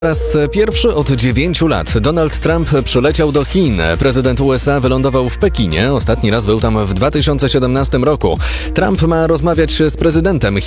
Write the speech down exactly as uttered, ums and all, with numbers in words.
Raz pierwszy od dziewięciu lat Donald Trump przyleciał do Chin. Prezydent U S A wylądował w Pekinie. Ostatni raz był tam w dwa tysiące siedemnastym roku. Trump ma rozmawiać z prezydentem